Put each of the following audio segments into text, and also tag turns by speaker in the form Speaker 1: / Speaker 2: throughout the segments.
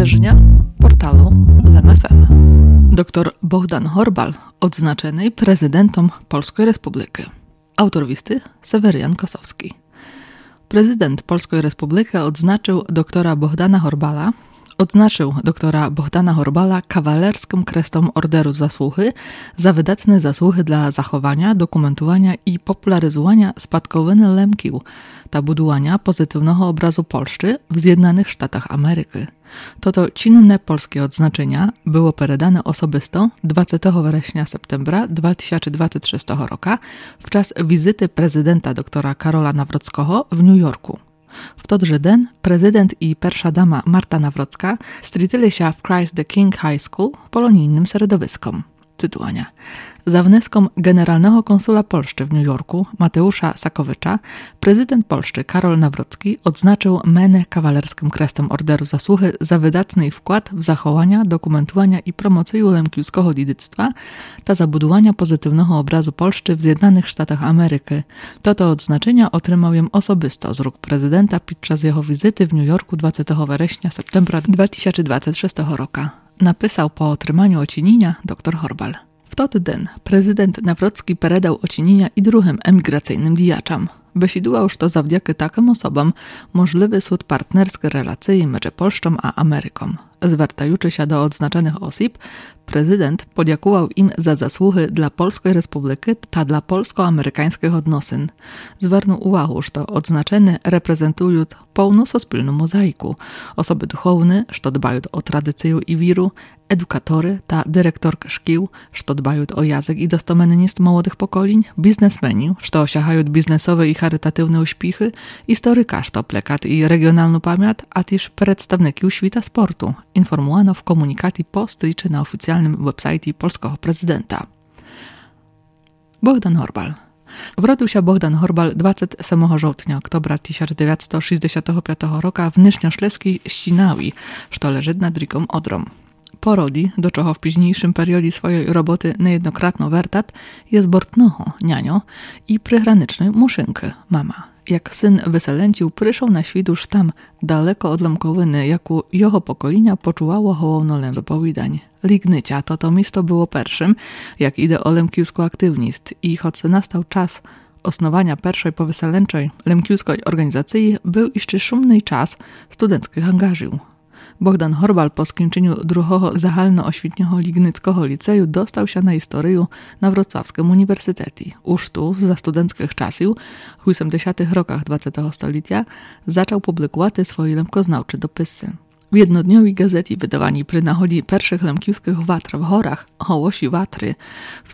Speaker 1: wydarzenia portalu LEM.fm. Dr Bohdan Horbal odznaczony prezydentom Polskiej Republiki. Autor listy Seweryjan Kosowski. Prezydent Polskiej Republiki odznaczył doktora Bohdana Horbala kawalerską krestą Orderu Zasługi za wydatne zasługi dla zachowania, dokumentowania i popularyzowania spadkowiny Lemkił ta budowania pozytywnego obrazu Polszczy w Zjednionych Statach Ameryki. To czynne polskie odznaczenia było peredane osobisto 20 września septembra 2023 roku w czas wizyty prezydenta doktora Karola Nawrockiego w New Yorku. W todże den prezydent i pierwsza dama Marta Nawrocka strytyli się w Christ the King High School polonijnym środowiskom. Cytowania. Za wnioskiem generalnego konsula Polszczy w New Yorku Mateusza Sakowicza prezydent Polszczy Karol Nawrocki odznaczył menę kawalerskim krestem Orderu Zasługi za wydatny wkład w zachowania, dokumentowania i promocję lemkiewskiego dziedzictwa ta zabudowania pozytywnego obrazu Polszczy w Zjednionych Statach Ameryki. To odznaczenia otrzymał jem osobisto z rąk prezydenta podczas jego wizyty w New Yorku 20 września septembra 2026 roku. Napisał po otrzymaniu ocinienia dr Horbal. W ten dzień prezydent Nawrocki peredał ocinienia i drugim emigracyjnym diaczom. Besiduła już to zawdzięki takim osobom możliwy sud partnerskiej relacji między Polską a Ameryką. Zwracając się do odznaczonych osób, prezydent podziękował im za zasługi dla Polskiej Republiki ta dla polsko-amerykańskich odnosyn. Zwrócił uwagę, że odznaczeni reprezentują pełną sospólną mozaiku. Osoby duchowne, które dbają o tradycję i wiru, edukatory ta dyrektorki szkół, które dbają o język i dostosowanie młodych pokoleń, biznesmeni, które osiągają biznesowe i charytatywne uśpichy, historykarze, to plekat i regionalną pamięć, a też przedstawniki świata sportu. Informowano w komunikacie post na oficjalnym websajcie polskiego prezydenta. Bohdan Horbal. Urodził się Bohdan Horbal 27 żołtnia oktobra 1965 roku w Nysznioszleskiej Ścinawi, co leży nad rzeką Odrą. Porodi, do czego w późniejszym periodzie swojej roboty niejednokrotnie wertat, jest bortnoho, nianio i przygranicznej muszynky, mama. Jak syn wyselęcił, przyszł na świat już tam, daleko od Lemkowiny, jaku jego pokolenia poczułało hołowno zapowiadań. Lignycia to miasto było pierwszym, jak idę o lemkiewską aktywność i choć nastał czas osnowania pierwszej powyselęczej lemkiewskiej organizacji, był jeszcze szumny czas studenckich angażów. Bohdan Horbal po skończeniu drugiego zahalno-oświetniego Lignyckiego liceju dostał się na historię na Wrocławskim Uniwersytecie. Już tu, za studenckich czasów, w 80. rokach XX stulecia, zaczął publikować swoje lemkoznawcze dopisy. W jednodniowej gazecie wydawani przy nachodzie pierwszych lemkiewskich watr w Horach, Hołosi Watry, w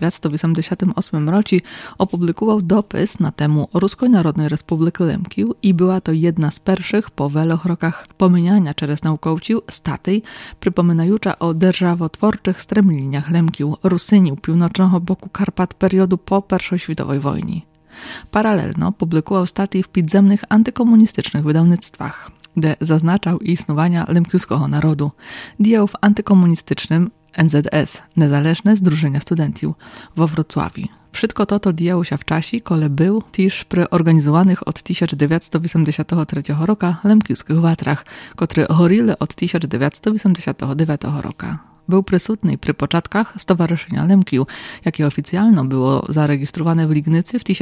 Speaker 1: 1988 roku opublikował dopis na temat Ruskiej Narodnej Republiki Lemkiw i była to jedna z pierwszych po wielu rokach pomieniania przez naukowców statej przypominająca o державotwórczych stremliniach Lemkiw Rusyniu północnego boku Karpat periodu po I światowej wojnie. Paralelno publikował staty w podziemnych antykomunistycznych wydawnictwach, gdzie zaznaczał istnienia lemkiewskiego narodu. Działał w antykomunistycznym NZS, Niezależne Zdrużenia Studentów, we Wrocławiu. Wszystko to działo się w czasie, kiedy był też przy organizowanych od 1983 roku lemkiewskich watrach, które horili od 1989 roku. Był przysutny przy początkach Stowarzyszenia Lemkiw, jakie oficjalnie było zarejestrowane w Lignycy w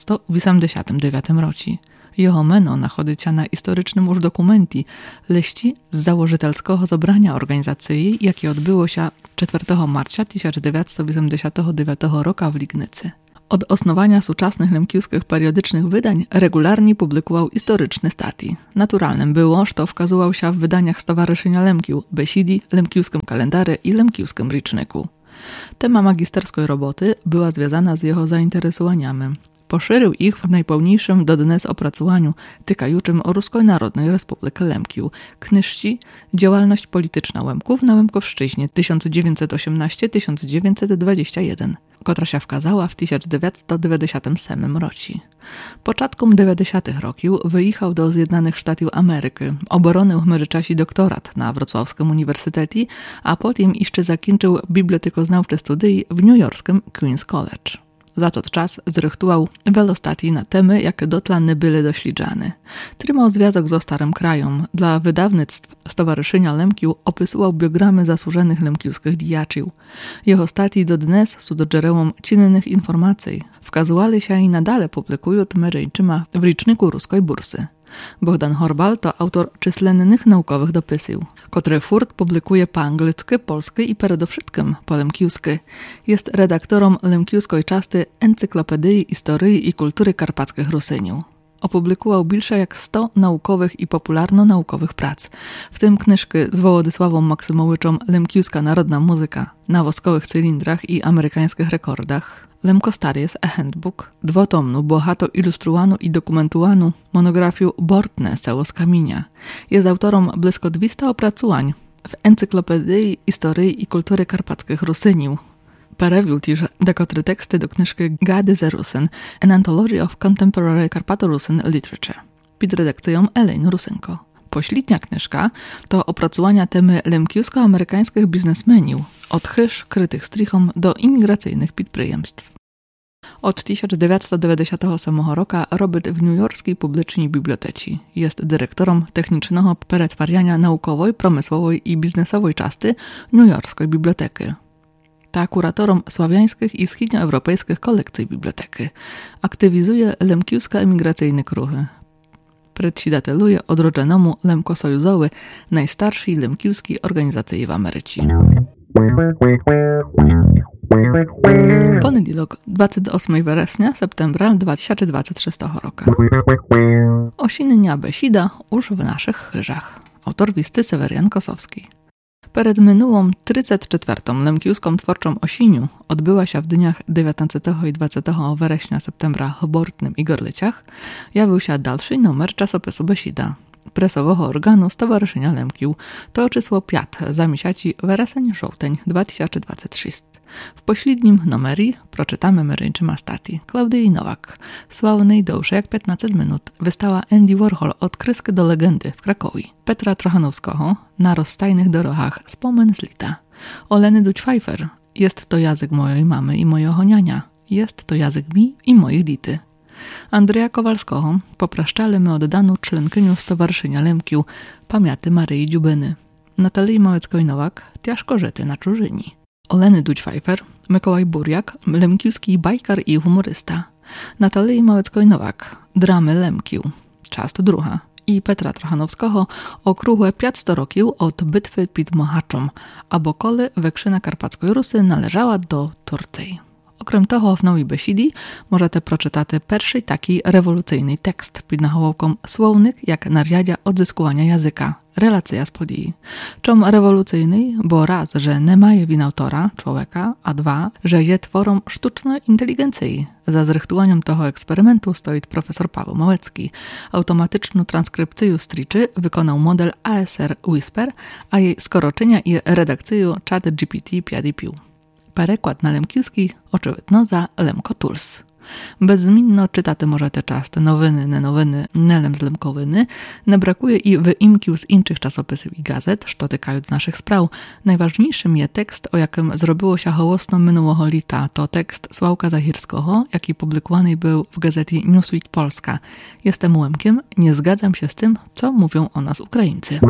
Speaker 1: 1989 roku. Jego meno nachodzicia na historycznym już dokumencie liści z założytelskiego zebrania organizacji, jakie odbyło się 4 marca 1989 roku w Lignycy. Od osnowania współczesnych lemkiewskich periodycznych wydań regularnie publikował historyczne staty. Naturalnym było, że wkazywał się w wydaniach Stowarzyszenia Lemkiw, Besidi, Lemkiewskim Kalendarze i Lemkiewskim Liczniku. Tema magisterskiej roboty była związana z jego zainteresowaniami. Poszerzył ich w najpełniejszym do dnes opracowaniu tykajuczym o Ruskiej Narodnej Republiki Lemkiw, knyżci Działalność polityczna Łemków na Łemkowszczyźnie 1918-1921, która się wkazała w 1997 roku. Początkiem 90. roków wyjechał do Zjednionych Statów Ameryki, obronił w międzyczasie doktorat na Wrocławskim Uniwersytecie, a potem jeszcze zakończył bibliotekoznawcze studia w newyorskim Queen's College. za to czas zrychtował wiele na temy, jak dotlany byli dośliczane. Trzymał związek z starym krajem. Dla wydawnictw Stowarzyszenia Lemkił opisywał biogramy zasłużonych lemkiłskich diaczył. Jego statii do dnes są dodzierełom czynnych informacji. Wkazuali się i nadal publikują ręczyma w liczniku ruskiej bursy. Bohdan Horbal to autor czyslennych naukowych dopisów, które furt publikuje po angielsku, polsku i przede wszystkim po lemkiłsku. Jest redaktorem lemkiłskiej czasty Encyklopedii Historii i Kultury Karpackich Rusyniów. Opublikował więcej jak 100 naukowych i popularno-naukowych prac, w tym książki z Wołodysławą Maksymowiczem Lemkiłska narodna muzyka na woskowych cylindrach i amerykańskich rekordach, Lemko Staries a Handbook, dwotomnu, bohato ilustrowanu i dokumentowanu monografię Bortne Seło z Kamienia. Jest autorem blisko 200 opracowań w Encyklopedii Historii i Kultury Karpackich Rusyniów. Perewił też dekotre teksty do książki Gady ze Rusyn, An Anthology of Contemporary Karpato-Rusin Literature, pod redakcją Elaine Rusenko. Poślitnia książka to opracowania temy lemkiusko-amerykańskich biznesmenów, od chyż krytych strichom do imigracyjnych підприємств. Od 1998 roku robi w newyorskiej publicznej biblioteci. Jest dyrektorem technicznego przetwarzania naukowej, promysłowej i biznesowej czasty newyorskiej biblioteki. Ta kuratorem sławiańskich i wschodnioeuropejskich kolekcji biblioteki. Aktywizuje lemkiusko emigracyjne kruchy. Председателuje odrodzonemu Lemko-Sojuzowy, najstarszej lemkiuskiej organizacji w Ameryce. Poniedziałek 28 września septembra 2026 roku. Osinnia besida już w naszych chyżach. Autor listy Sewerian Kosowski. Przed minulą 34. lemkiuską twórczą osiniu odbyła się w dniach 19 i 20 września septembra w Bortnym i Gorlyciach, jawił się dalszy numer czasopisu Besida, presowego organu Stowarzyszenia Lemkił. To czysło 5 za miesiąc wrzesień-żółteń 2026. W pośrednim numerii proczytamy myręczyma stati Klaudii Nowak, sławnej dłużej jak 15 minut, wystała Andy Warhol od kreski do legendy w Krakowie, Petra Trochanowskiego na rozstajnych dorogach Spomen z lita, Oleny Duć-Pfeiffer, jest to język mojej mamy i mojego niania, jest to język mi i moich dity. Andrzeja Kowalskiego popraszczali my oddanu członkyniu Stowarzyszenia Lemkił, pamięty Maryi Dziubyny. Natalii Małeckiej-Nowak, ciężko żyty na czużyni. Oleny Duć-Pfeiffer, Mikołaj Burjak, lemkiłski bajkar i humorysta. Natalii Małeckiej-Nowak, dramy Lemkił, czast druha. I Petra Trochanowskiego okrągłe 500 roków od bitwy pod Mohaczem, a bokole Wekrzyna Karpackiej Rusy należała do Turcji. Okrem toho w nowej besidi możecie przeczytać pierwszy taki rewolucyjny tekst pod nachołowką słownik jak narzędzia odzyskiwania języka, relacja z podii. Czom rewolucyjny, bo raz, że nie ma win autora, człowieka, a dwa, że je tworą sztucznej inteligencji. Za zrychtowaniem tego eksperymentu stoi profesor Paweł Małecki. Automatyczną transkrypcję striczy wykonał model ASR Whisper, a jej skoroczenia i redakcję ChatGPT-5. Perekład na lemkiuski oczywidno za Lemko Tools. Bezzminno czytaty możecie czasty nowiny, nelem z lemkowyny, nie brakuje i wyimkił z innych czasopisów i gazet, co tykają naszych spraw. Najważniejszym je tekst, o jakim zrobiło się hołosno minionego lita. To tekst Sławka Zachirskiego, jaki publikowany był w gazecie Newsweek Polska. Jestem Łemkiem, nie zgadzam się z tym, co mówią o nas Ukraińcy.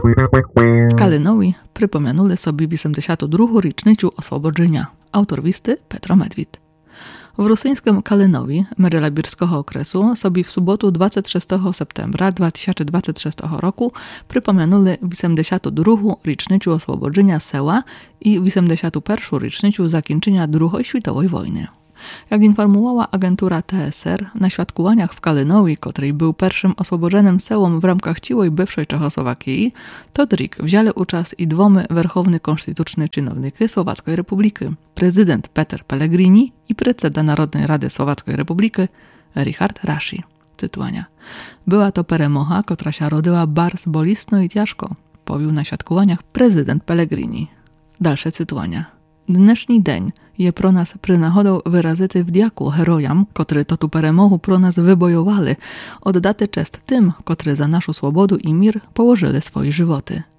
Speaker 1: W Kalinowi przypomenuli sobie 82. rocznicę oswobodzenia. Autor listy Petro Medwid. W rosyjskim Kalinowi, Merelabirskiego okresu, sobie w sobotę 26 septembra 2026 roku przypomenuli 82. rocznicę oswobodzenia Seła i 81. rocznicę zakończenia II światowej wojny. Jak informowała agentura TSR, na świadkowaniach w Kalinowi, który był pierwszym oswobodzonym Sełom w ramach ciłej bywszej Czechosłowakii, to drik wzięli udział i dwomi werchowni konstytuczni czynowniki Słowackiej Republiki, prezydent Peter Pellegrini i prezydent Narodnej Rady Słowackiej Republiki Richard Rashi. Cytowania. Była to peremocha, która się rodziła bardzo bolistno i ciężko, powił na świadkowaniach prezydent Pellegrini. Dalsze cytowania. Dnešní dzień je pro nas przynachodą wyrazyty wdzięku herojam, którzy to tu peremohu pro nas wybojowali, oddate czest tym, którzy za naszą swobodę i mir położyli swoje żywoty.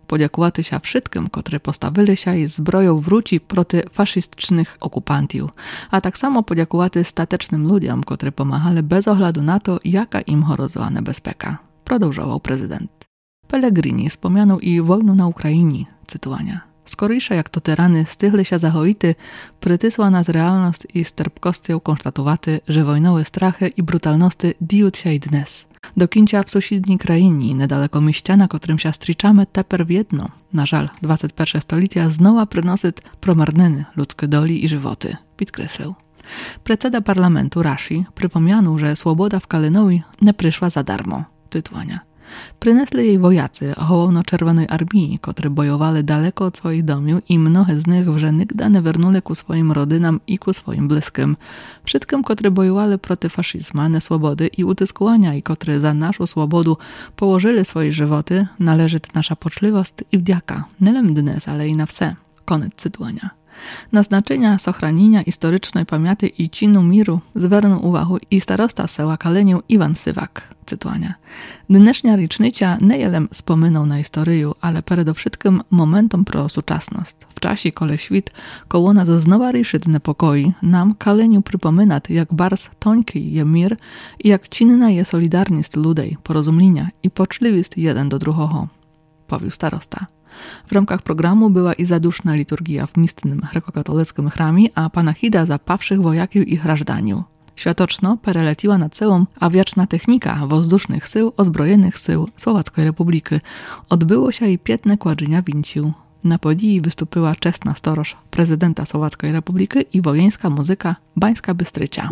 Speaker 1: podziękowaty się wszystkim, którzy postawili się i zbroją wróci proti faszystycznych okupantów, a tak samo podziękowaty statecznym ludziom, którzy pomagali bez oglądu na to, jaka im hrozowała niebezpieka. Продовжував президент. Pellegrini wspomniał i wojnu na Ukrainie, cytowania. Скоріше, як то тирани стиглися загоїти, притисла нас реальність і з терпкостю констатувати, że wojnowe strachy i brutalności діють się i dnes. До кінця в сусідній країні, недалеко місця, на котрим się зустрічamy, тепер wiedno. Na żal, 21 stolicia znowu приносить промарнені ludzkie doli i żywoty, підкреслив. Predseda parlamentu Rashi przypomniał, że swoboda w Kalinowi nie przyszła za darmo. Tytułania. Przynesli jej wojacy Hołowno-Czerwonej Armii, którzy bojowali daleko od swoich domów i mnohe z nich вже nigdy nie wernuli ku swoim rodynam i ku swoim bliskim. Wszystkim, którzy bojowali proti faszyzma, nieswobody i utyskuwania i którzy za naszą swobodu położyli swoje żywoty, należy nasza poczliwość i wdzięka, nie tylko dnes, ale i na wse. Koniec cytowania. Na znaczenia sochranienia historycznej pamięci i cinu miru zwrócił uwagę i starosta seła Kaleniów Iwan Sywak. Cytowania. Dnešnia rocznica nie jelem spominał na historię, ale przede wszystkim momentom pro suczasność. W czasie, kiedy świat koło nas znowu ryszy niepokoi, nam Kaleniu przypomina, jak bardzo tońki je mir i jak cinna je solidarność ludzi, porozumienia i poczliwość jeden do drugiego, powił starosta. W ramach programu była i zaduszna liturgia w mistnym grekokatolickim chramie, a panachida za pawszych wojaków i hrażdaniu. Światoczno pereleciła nad całą awiaczna technika wozdusznych sił ozbrojenych sił Słowackiej Republiki. Odbyło się i piętne kładzienia wincił. Na podii wystąpiła czesna storoż prezydenta Słowackiej Republiki i wojeńska muzyka Bańska Bystrycia.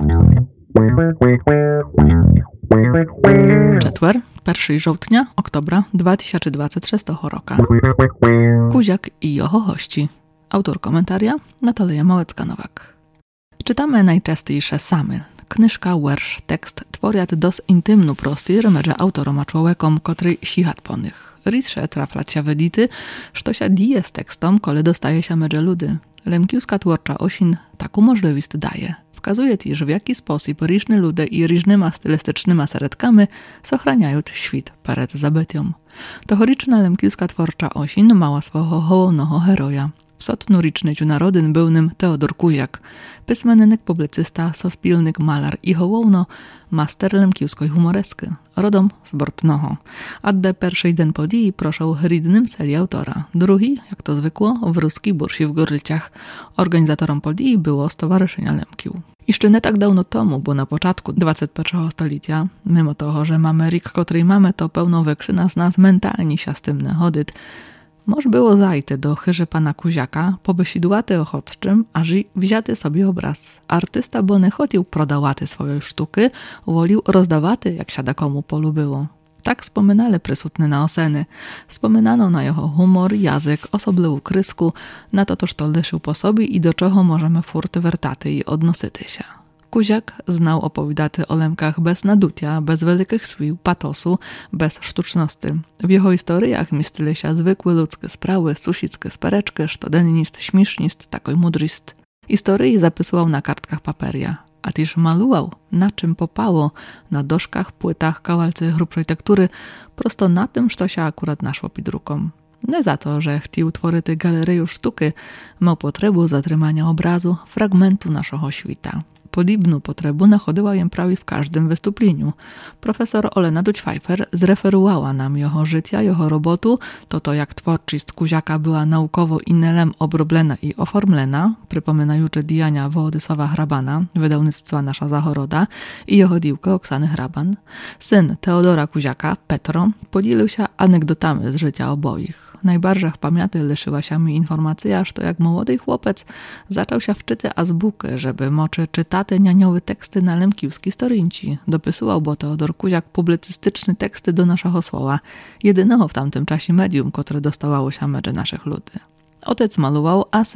Speaker 1: Четвер, 1 жовтня, oktobra 2026 roku. Kuziak i jeho hości. Autor komentaria Natalia Małecka-Nowak. Czytamy najczęstejsze samy. Knyżka, wersz, tekst tworять dos intymnu prostir medze autorom a człowiekom, który sihat po nich. Ridsze traflać się wedity, što się dzieje z tekstom, kole dostaje się medze ludy. Lemkiuska twórcza osin taką możliwość daje. Wskazuje też, w jaki sposób różne ludy i różnymi stylistycznymi seredkami sochraniają świat przed zabetią. Tohoryczna lemkiuska twórcza osin mała swojego hołownego heroja. W sotnu ricznyciu narodyn był nim Teodor Kuziak, pysmennik, publicysta, sospilnik, malar i hołowno master lemkiuskiej humoreski, rodom z Bortnoho. A de pierwszy den podii proszą rydnym serii autora, drugi, jak to zwykło, w ruskiej bursi w Gorlicach. Organizatorom podii było Stowarzyszenia Lemkił. Jeszcze nie tak dawno temu, bo na początku XXI stulecia, mimo toho, że mamy rik, który mamy, to pełno wykrzyna z nas mentalni się z tym nie chodyt. Moż było zajte do chyży pana Kuziaka, pobesidłaty ochotczym, aż i wzięty sobie obraz. Artysta bo nie chodził prodawaty swoje sztuki, wolił rozdawaty, jak siada komu polubiło. Tak wspominali prysutne na oseny. Wspominano na jego humor, język, osobliwą krysku, na to toż to lyszył po sobie i do czego możemy furty wertaty i odnosyty się. Kuziak znał opowiadaty o lemkach bez naducia, bez wielkich słów, patosu, bez sztuczności. W jego historiach mieściły się zwykłe ludzkie sprawy, susickie spereczki, sztodennist, śmiesznist, takoj mudryst. Historii zapisywał na kartkach paperia, a też maluwał, na czym popało, na doszkach, płytach, kawalce grubszej tektury, prosto na tym, co się akurat naszło pod ruką. Nie za to, że chciał tworzyć galerię sztuki, miał potrzebę zatrzymania obrazu, fragmentu naszego świata. Podobną potrzebę nachodziła ją prawie w każdym wystąpieniu. Profesor Olena Duć-Pfeiffer zreferowała nam jego życia, jego robotu, to jak twórczość Kuziaka była naukowo i nelem obroblena i oformlena, przypominajucze dijania Wołodysława Hrabana, wydawnictwa Nasza Zachoroda i jego diłkę Oksany Hraban. Syn Teodora Kuziaka, Petro, podzielił się anegdotami z życia oboich. Najbardziej w pamięci lyszyła się mi informacja, że jak młody chłopiec zaczął się wczyć azbuki, żeby moczy czytaty nianiowe teksty na lemkiwski storynci. Dopisywał bo Teodor Kuziak publicystyczne teksty do naszego słowa, jedynego w tamtym czasie medium, które dostawało się medze naszych ludzi. Otec malował, a